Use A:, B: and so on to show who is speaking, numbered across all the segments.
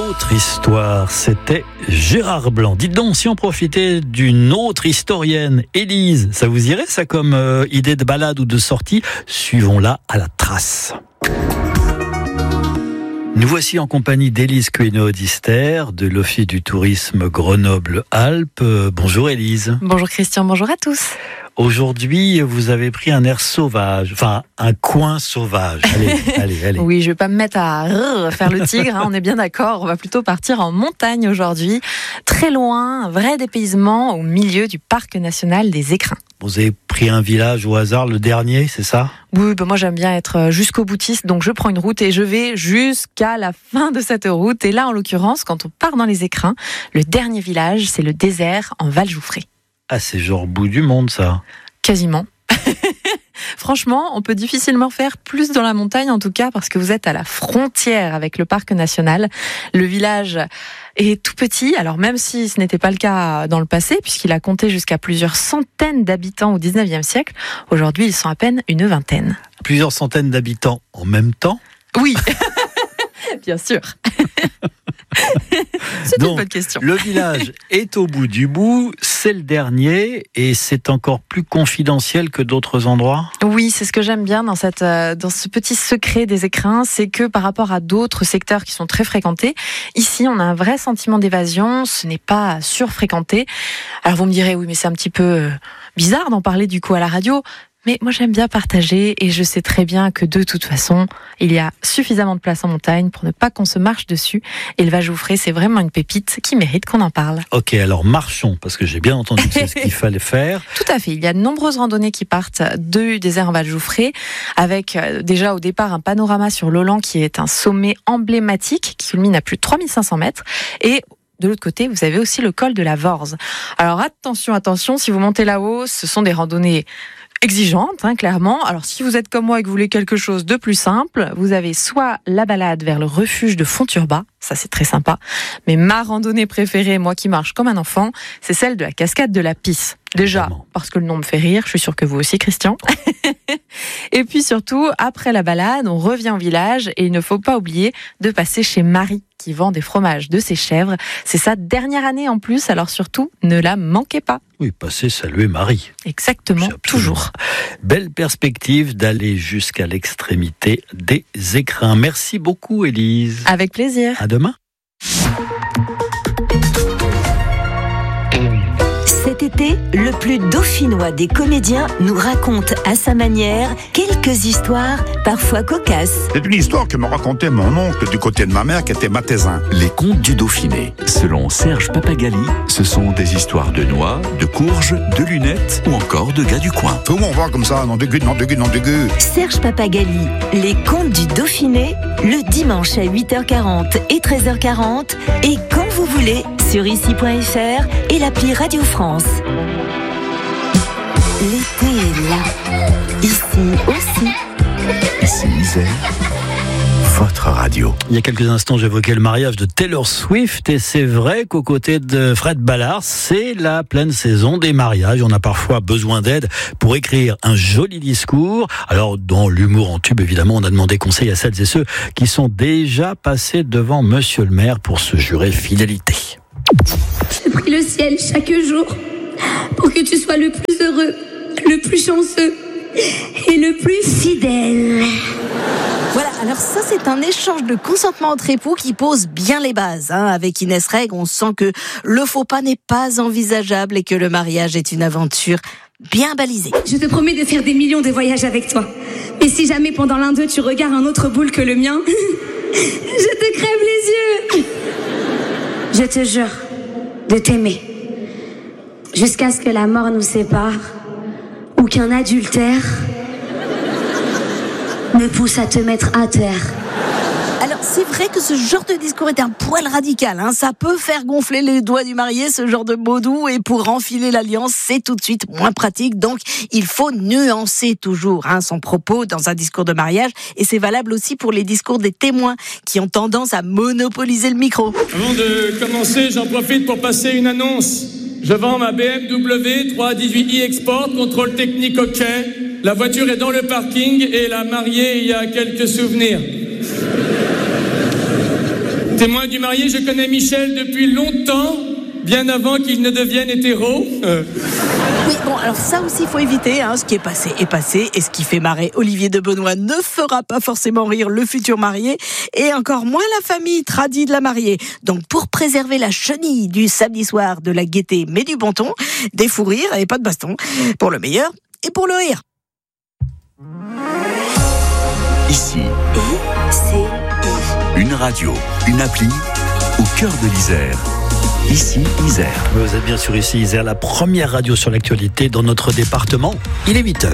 A: autre histoire, c'était Gérard Blanc. Dites donc, si on profitait d'une autre historienne, Élise, ça vous irait ça comme idée de balade ou de sortie? Suivons-la à la trace. Nous voici en compagnie d'Élise Queneau-Dister de l'Office du tourisme Grenoble-Alpes. Bonjour Élise.
B: Bonjour Christian, bonjour à tous.
A: Aujourd'hui, vous avez pris un air sauvage, enfin un coin sauvage. Allez.
B: Oui, je vais pas me mettre à faire le tigre, on est bien d'accord. On va plutôt partir en montagne aujourd'hui, très loin, un vrai dépaysement au milieu du parc national des Écrins.
A: Vous avez pris un village au hasard, le dernier, c'est ça?
B: Oui, moi j'aime bien être jusqu'au boutiste, donc je prends une route et je vais jusqu'à la fin de cette route. Et là, en l'occurrence, quand on part dans les Écrins, le dernier village, c'est le désert en Val-Jouffré.
A: Ah, c'est genre bout du monde, ça.
B: Quasiment. Franchement, on peut difficilement faire plus dans la montagne, en tout cas, parce que vous êtes à la frontière avec le parc national. Le village est tout petit, alors même si ce n'était pas le cas dans le passé, puisqu'il a compté jusqu'à plusieurs centaines d'habitants au 19e siècle, aujourd'hui, ils sont à peine une vingtaine.
A: Plusieurs centaines d'habitants en même temps?
B: Oui, bien sûr. C'est
A: donc,
B: une bonne question.
A: Le village est au bout du bout, c'est le dernier et c'est encore plus confidentiel que d'autres endroits?
B: Oui, c'est ce que j'aime bien dans ce petit secret des Écrins, c'est que par rapport à d'autres secteurs qui sont très fréquentés, ici on a un vrai sentiment d'évasion, ce n'est pas surfréquenté. Alors vous me direz, oui mais c'est un petit peu bizarre d'en parler du coup à la radio. Mais moi j'aime bien partager et je sais très bien que de toute façon, il y a suffisamment de place en montagne pour ne pas qu'on se marche dessus. Et le Val-Jouffré, c'est vraiment une pépite qui mérite qu'on en parle.
A: Ok, alors marchons, parce que j'ai bien entendu que c'est ce qu'il fallait faire.
B: Tout à fait, il y a de nombreuses randonnées qui partent du désert en Val-Jouffré, avec déjà au départ un panorama sur l'Olan qui est un sommet emblématique qui culmine à plus de 3500 mètres. Et de l'autre côté, vous avez aussi le col de la Vorze. Alors attention, si vous montez là-haut, ce sont des randonnées exigeante, clairement. Alors, si vous êtes comme moi et que vous voulez quelque chose de plus simple, vous avez soit la balade vers le refuge de Fonturba, ça c'est très sympa, mais ma randonnée préférée, moi qui marche comme un enfant, c'est celle de la cascade de la Pisse. Déjà, parce que le nom me fait rire, je suis sûre que vous aussi, Christian. Et puis surtout, après la balade, on revient au village et il ne faut pas oublier de passer chez Marie, qui vend des fromages de ses chèvres. C'est sa dernière année en plus, alors surtout, ne la manquez pas.
A: Oui, passer saluer Marie.
B: Exactement, toujours.
A: Belle perspective d'aller jusqu'à l'extrémité des Écrins. Merci beaucoup, Élise.
B: Avec plaisir.
A: À demain.
C: Cet été, le plus dauphinois des comédiens nous raconte à sa manière quelques histoires parfois cocasses.
D: C'est une histoire que me racontait mon oncle du côté de ma mère qui était mathésin.
E: Les contes du Dauphiné. Selon Serge Papagali, ce sont des histoires de noix, de courges, de lunettes ou encore de gars du coin.
D: Comment on voit comme ça, non dégueu.
C: Serge Papagali, les contes du Dauphiné, le dimanche à 8h40 et 13h40 et quand vous voulez sur ici.fr et l'appli Radio France. L'été est là, ici aussi.
E: Ici Isère, votre radio.
A: Il y a quelques instants, j'évoquais le mariage de Taylor Swift et c'est vrai qu'aux côtés de Fred Ballard, c'est la pleine saison des mariages. On a parfois besoin d'aide pour écrire un joli discours. Alors, dans l'humour en tube, évidemment, on a demandé conseil à celles et ceux qui sont déjà passés devant Monsieur le maire pour se jurer fidélité.
F: Je prie le ciel chaque jour pour que tu sois le plus heureux, le plus chanceux et le plus fidèle.
G: Voilà, alors ça c'est un échange de consentement entre époux qui pose bien les bases. Avec Inès Reg, on sent que le faux pas n'est pas envisageable et que le mariage est une aventure bien balisée.
F: Je te promets de faire des millions de voyages avec toi. Mais si jamais pendant l'un d'eux tu regardes un autre boule que le mien, je te crève les yeux. Je te jure de t'aimer jusqu'à ce que la mort nous sépare ou qu'un adultère me pousse à te mettre à terre.
G: Alors c'est vrai que ce genre de discours est un poil radical. Ça peut faire gonfler les doigts du marié, ce genre de mots doux. Et pour enfiler l'alliance, c'est tout de suite moins pratique. Donc il faut nuancer toujours son propos dans un discours de mariage. Et c'est valable aussi pour les discours des témoins qui ont tendance à monopoliser le micro.
H: Avant de commencer, j'en profite pour passer une annonce. Je vends ma BMW 318i Export, contrôle technique OK. La voiture est dans le parking et la mariée y a quelques souvenirs. Témoin du marié, je connais Michel depuis longtemps, bien avant qu'il ne devienne hétéro.
G: Oui, bon, alors ça aussi, il faut éviter. Ce qui est passé est passé. Et ce qui fait marrer Olivier de Benoît ne fera pas forcément rire le futur marié. Et encore moins la famille tradie de la mariée. Donc, pour préserver la chenille du samedi soir, de la gaieté, mais du bon ton, des fous rires et pas de baston. Pour le meilleur et pour le rire.
E: Ici, une radio, une appli, au cœur de l'Isère. Ici, Isère.
A: Vous êtes bien sûr ici, Isère, la première radio sur l'actualité dans notre département. Il est 8h.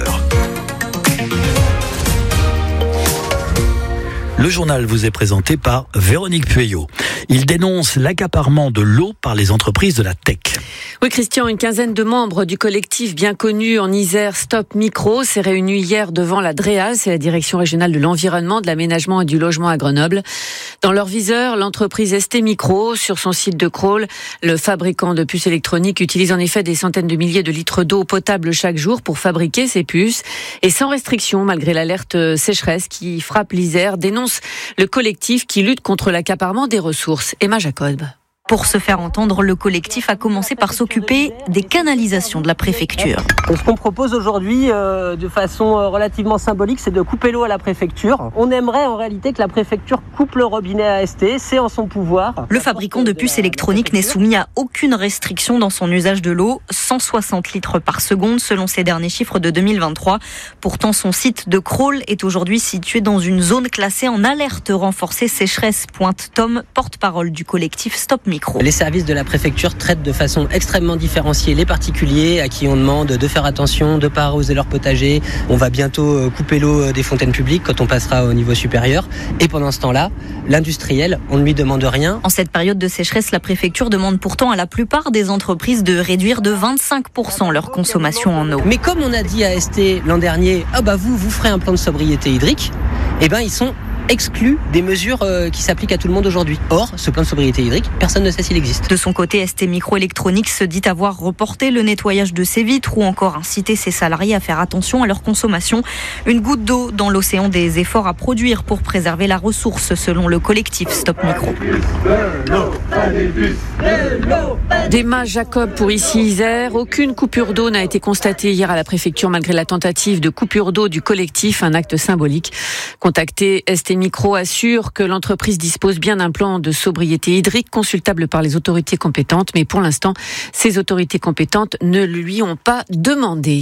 A: Le journal vous est présenté par Véronique Pueyo. Il dénonce l'accaparement de l'eau par les entreprises de la tech.
I: Oui, Christian, une quinzaine de membres du collectif bien connu en Isère Stop Micro s'est réunie hier devant la DREAL, c'est la Direction régionale de l'environnement, de l'aménagement et du logement à Grenoble. Dans leur viseur, l'entreprise ST Micro, sur son site de Crolles, le fabricant de puces électroniques utilise en effet des centaines de milliers de litres d'eau potable chaque jour pour fabriquer ces puces. Et sans restriction, malgré l'alerte sécheresse qui frappe l'Isère, dénonce le collectif qui lutte contre l'accaparement des ressources. Emma Jacob.
J: Pour se faire entendre, le collectif a commencé par s'occuper des canalisations de la préfecture.
K: Ce qu'on propose aujourd'hui, de façon relativement symbolique, c'est de couper l'eau à la préfecture. On aimerait en réalité que la préfecture coupe le robinet à ST, c'est en son pouvoir.
J: Le fabricant de puces électroniques n'est soumis à aucune restriction dans son usage de l'eau, 160 litres par seconde selon ses derniers chiffres de 2023. Pourtant, son site de Crolles est aujourd'hui situé dans une zone classée en alerte renforcée sécheresse, pointe Tom, porte-parole du collectif Stop Micro.
K: Les services de la préfecture traitent de façon extrêmement différenciée les particuliers à qui on demande de faire attention, de ne pas arroser leur potager. On va bientôt couper l'eau des fontaines publiques quand on passera au niveau supérieur. Et pendant ce temps-là, l'industriel, on ne lui demande rien.
J: En cette période de sécheresse, la préfecture demande pourtant à la plupart des entreprises de réduire de 25% leur consommation en eau.
K: Mais comme on a dit à ST l'an dernier, vous ferez un plan de sobriété hydrique, ils sont exclus des mesures qui s'appliquent à tout le monde aujourd'hui. Or, ce plan de sobriété hydrique, personne ne sait s'il existe.
J: De son côté, ST Microélectronique se dit avoir reporté le nettoyage de ses vitres ou encore incité ses salariés à faire attention à leur consommation. Une goutte d'eau dans l'océan des efforts à produire pour préserver la ressource, selon le collectif Stop Micro.
I: Emma Jacob pour ici Isère. Aucune coupure d'eau n'a été constatée hier à la préfecture malgré la tentative de coupure d'eau du collectif, un acte symbolique. Contacté, ST Micro assure que l'entreprise dispose bien d'un plan de sobriété hydrique consultable par les autorités compétentes, mais pour l'instant, ces autorités compétentes ne lui ont pas demandé.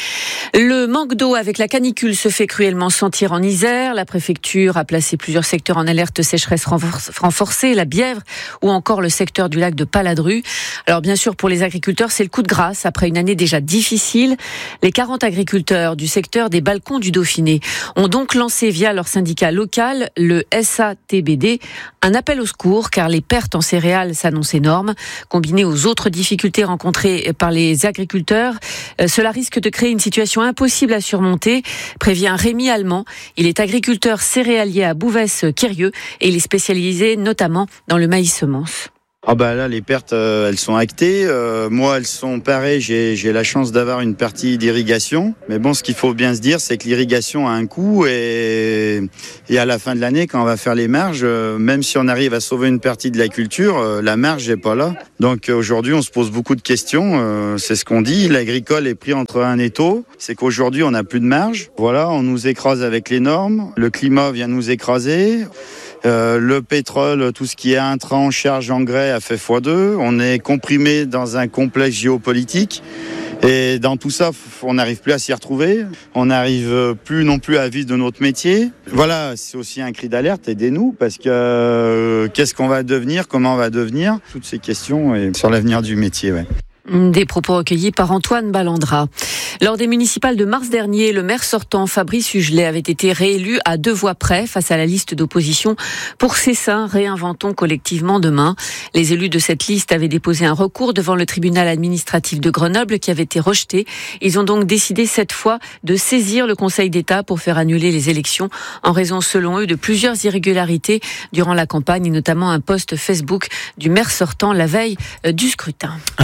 I: Le manque d'eau avec la canicule se fait cruellement sentir en Isère. La préfecture a placé plusieurs secteurs en alerte sécheresse renforcée, la Bièvre ou encore le secteur du lac de Paladru. Alors bien sûr, pour les agriculteurs, c'est le coup de grâce après une année déjà difficile. Les 40 agriculteurs du secteur des balcons du Dauphiné ont donc lancé via leur syndicat local, le SATBD, un appel au secours car les pertes en céréales s'annoncent énormes. Combinées aux autres difficultés rencontrées par les agriculteurs, cela risque de créer une situation impossible à surmonter, prévient Rémi Allemand. Il est agriculteur céréalier à Bouvès-Quirieux et il est spécialisé notamment dans le maïs semence.
D: Là, les pertes, elles sont actées. Moi, elles sont pareilles. J'ai la chance d'avoir une partie d'irrigation. Mais bon, ce qu'il faut bien se dire, c'est que l'irrigation a un coût et à la fin de l'année, quand on va faire les marges, même si on arrive à sauver une partie de la culture, la marge n'est pas là. Donc aujourd'hui, on se pose beaucoup de questions. C'est ce qu'on dit. L'agricole est pris entre un étau. C'est qu'aujourd'hui, on n'a plus de marge. Voilà, on nous écrase avec les normes. Le climat vient nous écraser. Le pétrole, tout ce qui est intrant, charge, engrais a fait x2. On est comprimé dans un complexe géopolitique. Et dans tout ça, on n'arrive plus à s'y retrouver. On n'arrive plus non plus à vivre de notre métier. Voilà, c'est aussi un cri d'alerte. Aidez-nous parce que qu'est-ce qu'on va devenir, comment on va devenir, toutes ces questions et sur l'avenir du métier. Ouais.
I: Des propos recueillis par Antoine Ballandra. Lors des municipales de mars dernier, le maire sortant Fabrice Hugelet avait été réélu à 2 voix près face à la liste d'opposition pour Cessin, réinventons collectivement demain. Les élus de cette liste avaient déposé un recours devant le tribunal administratif de Grenoble qui avait été rejeté. Ils ont donc décidé cette fois de saisir le Conseil d'État pour faire annuler les élections en raison, selon eux, de plusieurs irrégularités durant la campagne et notamment un post Facebook du maire sortant la veille du scrutin.
A: Un mois et demi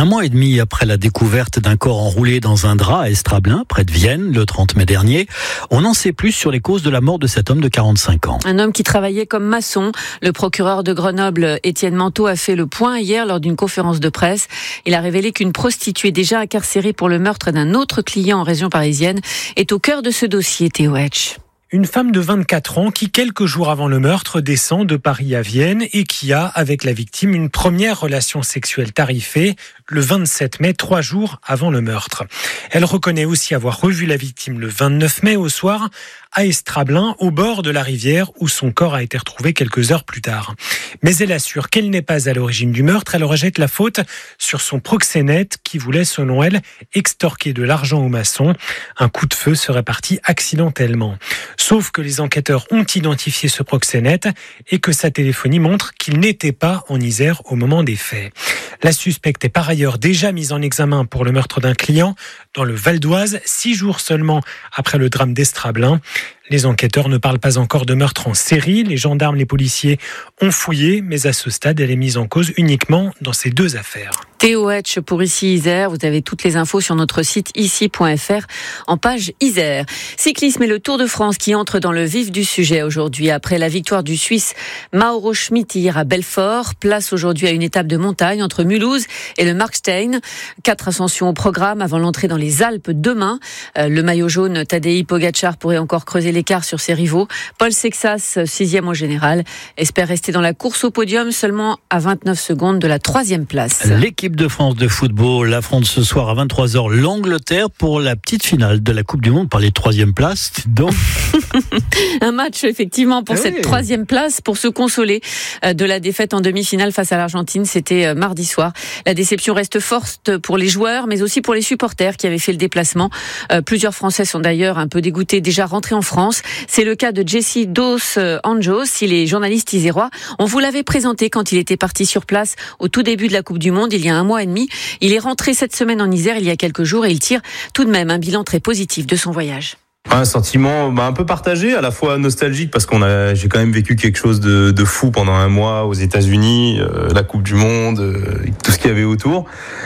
A: demi après la découverte d'un corps enroulé dans un drap à Estrablin, près de Vienne, le 30 mai dernier. On en sait plus sur les causes de la mort de cet homme de 45 ans.
I: Un homme qui travaillait comme maçon. Le procureur de Grenoble, Étienne Manteau, a fait le point hier lors d'une conférence de presse. Il a révélé qu'une prostituée déjà incarcérée pour le meurtre d'un autre client en région parisienne est au cœur de ce dossier, Théo Hetch.
L: Une femme de 24 ans qui, quelques jours avant le meurtre, descend de Paris à Vienne et qui a, avec la victime, une première relation sexuelle tarifée le 27 mai, 3 jours avant le meurtre. Elle reconnaît aussi avoir revu la victime le 29 mai au soir à Estrablin, au bord de la rivière où son corps a été retrouvé quelques heures plus tard. Mais elle assure qu'elle n'est pas à l'origine du meurtre. Elle rejette la faute sur son proxénète qui voulait, selon elle, extorquer de l'argent aux maçons. Un coup de feu serait parti accidentellement. Sauf que les enquêteurs ont identifié ce proxénète et que sa téléphonie montre qu'il n'était pas en Isère au moment des faits. La suspecte est par ailleurs déjà mise en examen pour le meurtre d'un client dans le Val d'Oise, 6 jours seulement après le drame d'Estrablin. Les enquêteurs ne parlent pas encore de meurtre en série. Les gendarmes, les policiers ont fouillé, mais à ce stade, elle est mise en cause uniquement dans ces 2 affaires.
I: Théo Hetch pour Ici Isère. Vous avez toutes les infos sur notre site ici.fr en page Isère. Cyclisme et le Tour de France qui entre dans le vif du sujet aujourd'hui. Après la victoire du Suisse Mauro Schmid hier à Belfort, place aujourd'hui à une étape de montagne entre Mulhouse et le Markstein. 4 ascensions au programme avant l'entrée dans les Alpes demain. Le maillot jaune Tadej Pogačar pourrait encore creuser l'écart sur ses rivaux. Paul Sexas, 6e au général, espère rester dans la course au podium seulement à 29 secondes de la 3e place.
A: L'équipe de France de football affronte ce soir à 23h l'Angleterre pour la petite finale de la Coupe du Monde par les 3e places. Donc
I: un match effectivement pour cette 3e place pour se consoler de la défaite en demi-finale face à l'Argentine. C'était mardi soir. La déception reste forte pour les joueurs mais aussi pour les supporters qui avaient fait le déplacement. Plusieurs Français sont d'ailleurs un peu dégoûtés, déjà rentrés en France. C'est le cas de Jesse Dos Anjos. Il est journaliste isérois. On vous l'avait présenté quand il était parti sur place au tout début de la Coupe du Monde, il y a 1 mois et demi. Il est rentré cette semaine en Isère il y a quelques jours et il tire tout de même un bilan très positif de son voyage.
M: Un sentiment un peu partagé, à la fois nostalgique parce j'ai quand même vécu quelque chose de fou pendant 1 mois aux États-Unis, la Coupe du Monde, tout ce qu'il y avait autour.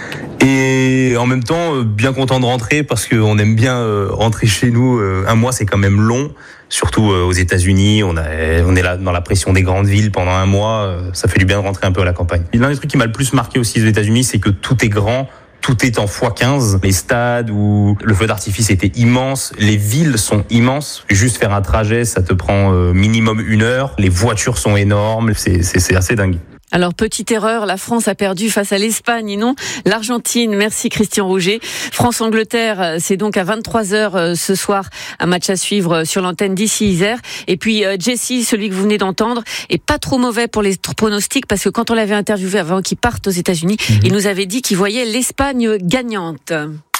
M: Et en même temps, bien content de rentrer parce qu'on aime bien rentrer chez nous. 1 mois, c'est quand même long. Surtout aux États-Unis, on est là dans la pression des grandes villes pendant 1 mois. Ça fait du bien de rentrer un peu à la campagne. Et l'un des trucs qui m'a le plus marqué aussi aux États-Unis, c'est que tout est grand. Tout est en x15. Les stades où le feu d'artifice était immense. Les villes sont immenses. Juste faire un trajet, ça te prend minimum 1 heure. Les voitures sont énormes. C'est assez dingue.
I: Alors, petite erreur, la France a perdu face à l'Espagne et non l'Argentine. Merci Christian Rouget. France-Angleterre, c'est donc à 23h ce soir, un match à suivre sur l'antenne d'Ici Isère. Et puis Jesse, celui que vous venez d'entendre, est pas trop mauvais pour les pronostics parce que quand on l'avait interviewé avant qu'il parte aux États-Unis, il nous avait dit qu'il voyait l'Espagne gagnante.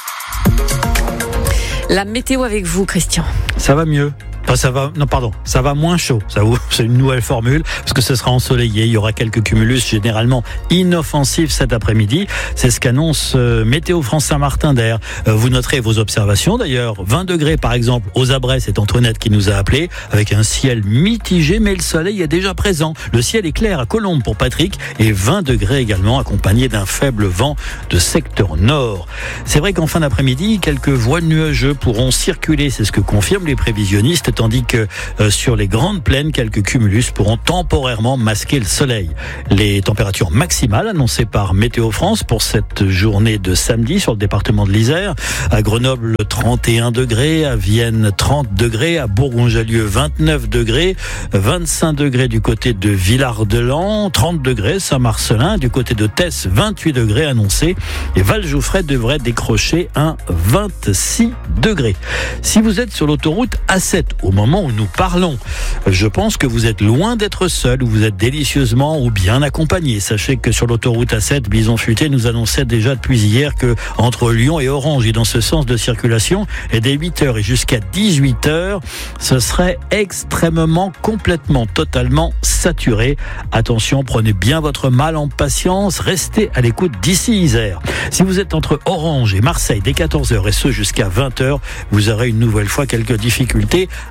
I: La météo avec vous, Christian.
A: Ça va mieux. Ça va moins chaud. C'est une nouvelle formule parce que ce sera ensoleillé. Il y aura quelques cumulus généralement inoffensifs cet après-midi. C'est ce qu'annonce Météo France Saint-Martin d'Air. Vous noterez vos observations d'ailleurs. 20 degrés par exemple aux Abrets, c'est Antoinette qui nous a appelé avec un ciel mitigé mais le soleil est déjà présent. Le ciel est clair à Colombes pour Patrick et 20 degrés également accompagné d'un faible vent de secteur nord. C'est vrai qu'en fin d'après-midi, quelques voiles nuageux pourront circuler. C'est ce que confirment les prévisionnistes. Tandis que sur les grandes plaines, quelques cumulus pourront temporairement masquer le soleil. Les températures maximales annoncées par Météo France pour cette journée de samedi sur le département de l'Isère. À Grenoble, 31 degrés, à Vienne, 30 degrés, à Bourgoin-Jallieu, 29 degrés, 25 degrés du côté de Villard-de-Lans, 30 degrés Saint-Marcelin, du côté de Tess, 28 degrés annoncés, et Val-Jouffret devrait décrocher un 26 degrés. Si vous êtes sur l'autoroute A7, au moment où nous parlons, je pense que vous êtes loin d'être seul ou vous êtes délicieusement ou bien accompagné. Sachez que sur l'autoroute A7, Bison Futé nous annonçait déjà depuis hier que entre Lyon et Orange et dans ce sens de circulation, et dès 8h et jusqu'à 18h, ce serait extrêmement, complètement, totalement saturé. Attention, prenez bien votre mal en patience, restez à l'écoute d'Ici Isère. Si vous êtes entre Orange et Marseille dès 14h et ce jusqu'à 20h, vous aurez une nouvelle fois quelques difficultés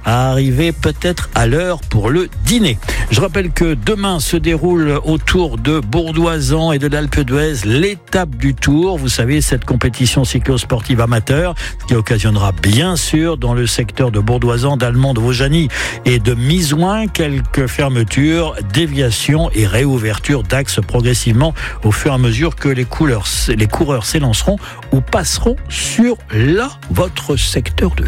A: à arriver peut-être à l'heure pour le dîner. Je rappelle que demain se déroule autour de Bourdoisan et de l'Alpe d'Huez l'étape du Tour. Vous savez, cette compétition cyclo-sportive amateur qui occasionnera bien sûr dans le secteur de Bourdoisan, d'Allemande, Vaujany et de Misoing quelques fermetures, déviations et réouvertures d'axes progressivement au fur et à mesure que les coureurs s'élanceront ou passeront sur votre secteur 2.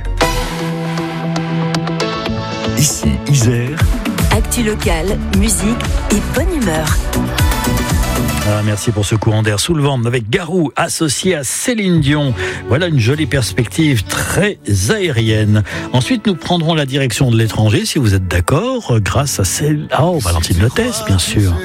E: Ici, Isère.
C: Actu locale, musique et bonne humeur.
A: Merci pour ce courant d'air sous le vent avec Garou associé à Céline Dion. Voilà une jolie perspective très aérienne. Ensuite, nous prendrons la direction de l'étranger, si vous êtes d'accord, grâce à Valentine Lotès, bien sûr.